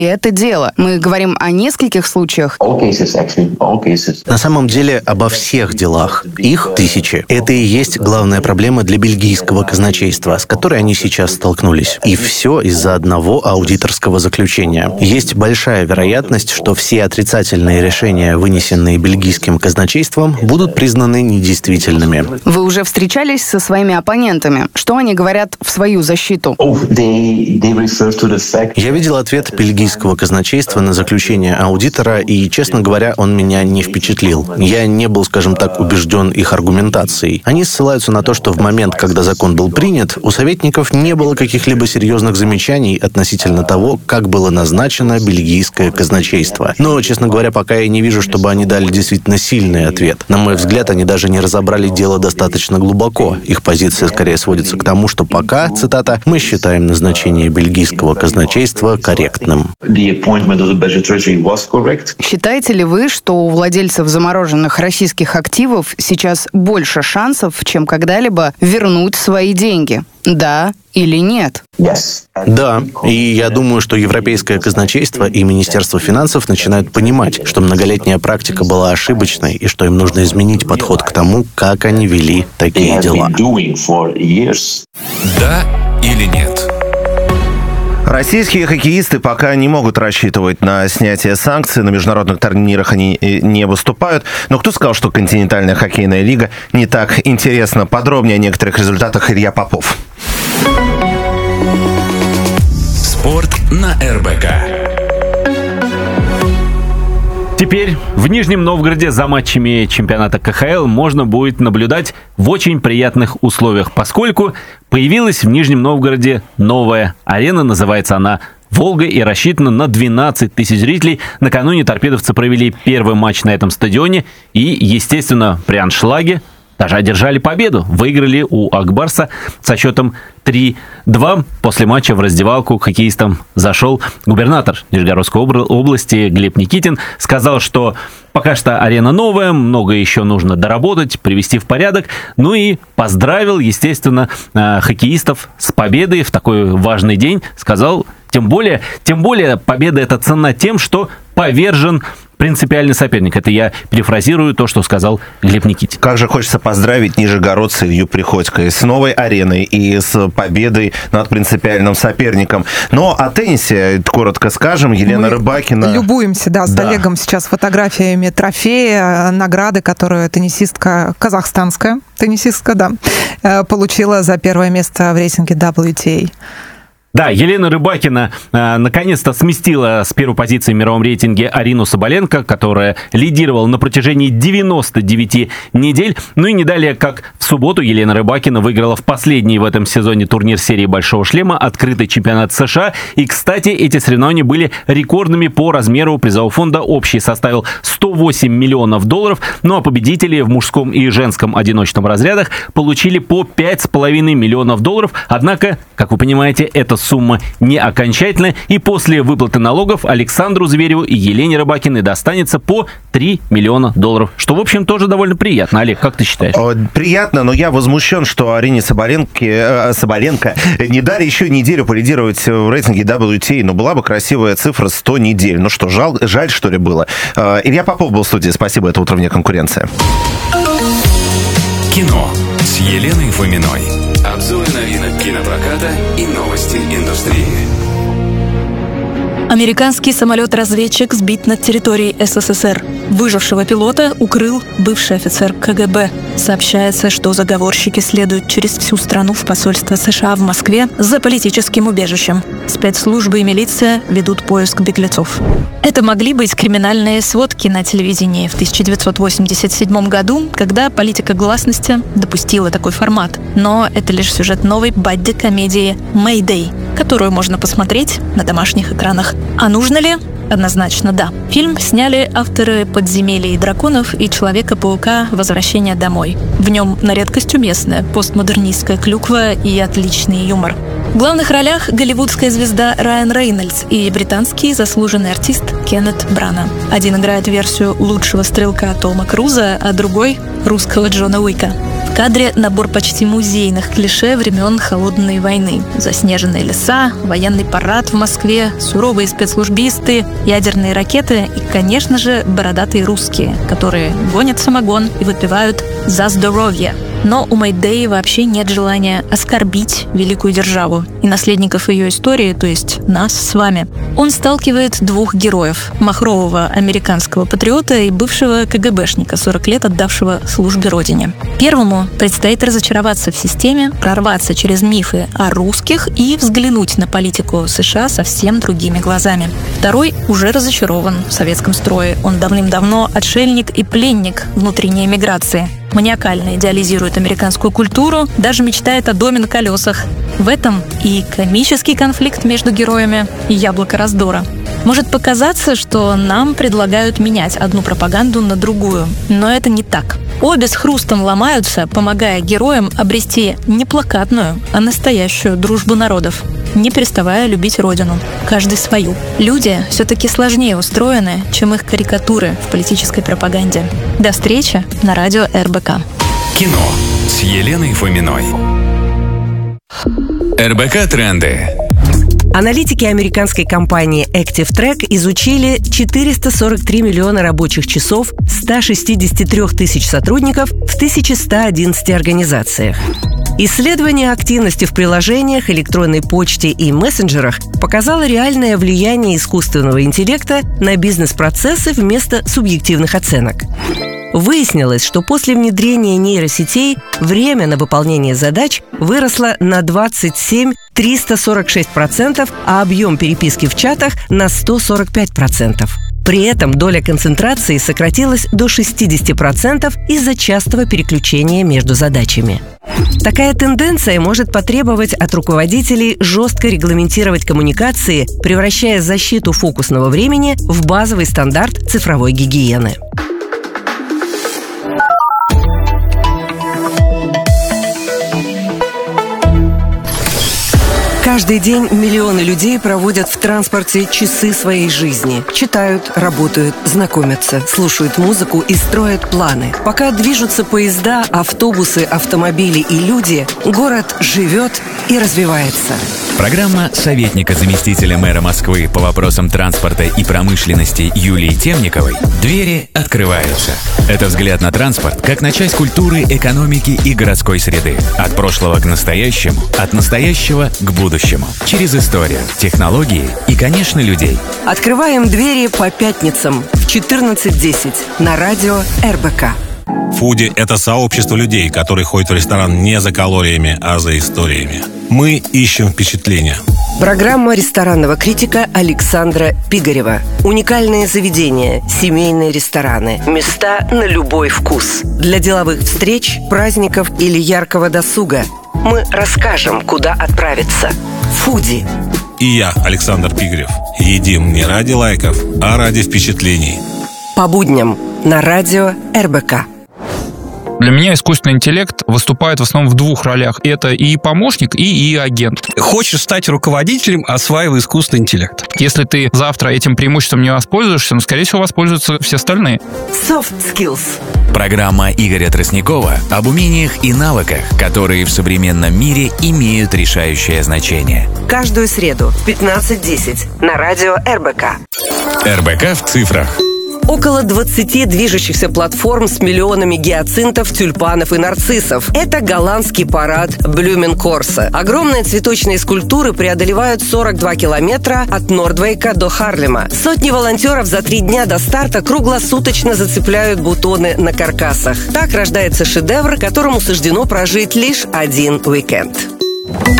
И это дело. Мы говорим о нескольких случаях. На самом деле обо всех делах. Их тысячи. Это и есть главная проблема для бельгийского казначейства, с которой они сейчас столкнулись. И все из-за одного аудиторского заключения. Есть большая вероятность, что все отрицательные решения, вынесенные бельгийским казначейством, будут признаны недействительными. Вы уже встречались со своими оппонентами? Что они говорят в свою защиту? Я видел ответ бельгийского казначейства на заключение аудитора, и, честно говоря, он меня не впечатлил. Я не был, скажем так, убежден их аргументацией. Они ссылаются на то, что в момент, когда закон был принят, у советников не было каких-либо серьезных замечаний относительно того, как было назначено бельгийское казначейство. Но, честно говоря, пока я не вижу, чтобы они дали действительно сильный ответ. На мой взгляд, они даже не разобрали дело достаточно глубоко. Их позиция скорее сводится к тому, что пока, цитата, «мы считаем назначение бельгийского казначейства корректным». Считаете ли вы, что у владельцев замороженных российских активов сейчас больше шансов, чем когда-либо вернуть свои деньги? Да или нет? Да, и я думаю, что Европейское казначейство и Министерство финансов начинают понимать, что многолетняя практика была ошибочной и что им нужно изменить подход к тому, как они вели такие дела. Да или нет? Российские хоккеисты пока не могут рассчитывать на снятие санкций. На международных турнирах они не выступают. Но кто сказал, что континентальная хоккейная лига не так интересна? Подробнее о некоторых результатах Илья Попов. Спорт на РБК. Теперь в Нижнем Новгороде за матчами чемпионата КХЛ можно будет наблюдать в очень приятных условиях, поскольку появилась в Нижнем Новгороде новая арена, называется она «Волга», и рассчитана на 12 тысяч зрителей. Накануне торпедовцы провели первый матч на этом стадионе и, естественно, при аншлаге даже одержали победу. Выиграли у Акбарса со счетом 3-2. После матча в раздевалку к хоккеистам зашел губернатор Нижегородской области Глеб Никитин. Сказал, что пока что арена новая, много еще нужно доработать, привести в порядок. Ну и поздравил, естественно, хоккеистов с победой в такой важный день. Сказал, тем более победа эта ценна тем, что повержен принципиальный соперник. Это я перефразирую то, что сказал Глеб Никитин. Как же хочется поздравить нижегородца Илью Приходько с новой ареной и с победой над принципиальным соперником. Но о теннисе коротко скажем. Елена Рыбакина. Любуемся, с Олегом сейчас фотографиями трофея, награды, которую теннисистка, казахстанская теннисистка, получила за первое место в рейтинге WTA. Да, Елена Рыбакина наконец-то сместила с первой позиции в мировом рейтинге Арину Соболенко, которая лидировала на протяжении 99 недель. Ну и не далее, как в субботу, Елена Рыбакина выиграла в последний в этом сезоне турнир серии «Большого шлема», открытый чемпионат США. И, кстати, эти соревнования были рекордными по размеру призового фонда. Общий составил $108 миллионов. Ну а победители в мужском и женском одиночном разрядах получили по $5,5 миллионов. Однако, как вы понимаете, это сумма не окончательная, и после выплаты налогов Александру Звереву и Елене Рыбакиной достанется по $3 миллиона. Что, в общем, тоже довольно приятно. Олег, как ты считаешь? Приятно, но я возмущен, что Арине Соболенко не дали еще неделю полидировать в рейтинге WTA, но была бы красивая цифра 100 недель. Ну что, жаль, что ли, было? Илья Попов был в студии. Спасибо, это «Утро вне конкуренции». Кино с Еленой Фоминой. Обзор новинок кинопроката и новости индустрии. Американский самолет-разведчик сбит над территорией СССР. Выжившего пилота укрыл бывший офицер КГБ. Сообщается, что заговорщики следуют через всю страну в посольство США в Москве за политическим убежищем. Спецслужбы и милиция ведут поиск беглецов. Это могли быть криминальные сводки на телевидении в 1987 году, когда политика гласности допустила такой формат. Но это лишь сюжет новой бадди-комедии «Мэйдэй», которую можно посмотреть на домашних экранах. А нужно ли? Однозначно да. Фильм сняли авторы «Подземелья и драконов» и «Человека-паука. Возвращение домой». В нем на редкость уместная постмодернистская клюква и отличный юмор. В главных ролях голливудская звезда Райан Рейнольдс и британский заслуженный артист Кеннет Брана. Один играет версию лучшего стрелка Тома Круза, а другой — русского Джона Уика. В В кадре набор почти музейных клише времен Холодной войны. Заснеженные леса, военный парад в Москве, суровые спецслужбисты, ядерные ракеты и, конечно же, бородатые русские, которые гонят самогон и выпивают «за здоровье». Но у Мэйдэй вообще нет желания оскорбить великую державу и наследников ее истории, то есть нас с вами. Он сталкивает двух героев – махрового американского патриота и бывшего КГБшника, 40 лет отдавшего службе родине. Первому предстоит разочароваться в системе, прорваться через мифы о русских и взглянуть на политику США совсем другими глазами. Второй уже разочарован в советском строе. Он давным-давно отшельник и пленник внутренней эмиграции. Маниакально идеализирует американскую культуру, даже мечтает о доме на колесах. В этом и комический конфликт между героями, и яблоко раздора. Может показаться, что нам предлагают менять одну пропаганду на другую, но это не так. Обе с хрустом ломаются, помогая героям обрести не плакатную, а настоящую дружбу народов, не переставая любить родину, каждый свою. Люди все-таки сложнее устроены, чем их карикатуры в политической пропаганде. До встречи на радио РБК. Кино с Еленой Фоминой. РБК Тренды. Аналитики американской компании Active Track изучили 443 миллиона рабочих часов 163 тысяч сотрудников в 1111 организациях. Исследование активности в приложениях, электронной почте и мессенджерах показало реальное влияние искусственного интеллекта на бизнес-процессы вместо субъективных оценок. Выяснилось, что после внедрения нейросетей время на выполнение задач выросло на 27,346%, а объем переписки в чатах на 145%. При этом доля концентрации сократилась до 60% из-за частого переключения между задачами. Такая тенденция может потребовать от руководителей жестко регламентировать коммуникации, превращая защиту фокусного времени в базовый стандарт цифровой гигиены. Каждый день миллионы людей проводят в транспорте часы своей жизни. Читают, работают, знакомятся, слушают музыку и строят планы. Пока движутся поезда, автобусы, автомобили и люди, город живет и развивается. Программа советника заместителя мэра Москвы по вопросам транспорта и промышленности Юлии Темниковой «Двери открываются». Это взгляд на транспорт как на часть культуры, экономики и городской среды. От прошлого к настоящему, от настоящего к будущему. Через историю, технологии и, конечно, людей. Открываем двери по пятницам в 14:10 на радио РБК. Фуди – это сообщество людей, которые ходят в ресторан не за калориями, а за историями. Мы ищем впечатления. Программа ресторанного критика Александра Пигарева. Уникальные заведения, семейные рестораны, места на любой вкус. Для деловых встреч, праздников или яркого досуга. Мы расскажем, куда отправиться. Фуди. И я, Александр Пигарев, едим не ради лайков, а ради впечатлений. По будням на радио РБК. Для меня искусственный интеллект выступает в основном в двух ролях. Это и помощник, и агент. Хочешь стать руководителем, осваивай искусственный интеллект. Если ты завтра этим преимуществом не воспользуешься, скорее всего, воспользуются все остальные. Soft Skills. Программа Игоря Тростникова об умениях и навыках, которые в современном мире имеют решающее значение. Каждую среду в 15:10 на радио РБК. РБК в цифрах. Около 20 движущихся платформ с миллионами гиацинтов, тюльпанов и нарциссов. Это голландский парад Блюменкорса. Огромные цветочные скульптуры преодолевают 42 километра от Нордвейка до Харлема. Сотни волонтеров за 3 дня до старта круглосуточно зацепляют бутоны на каркасах. Так рождается шедевр, которому суждено прожить лишь один уикенд.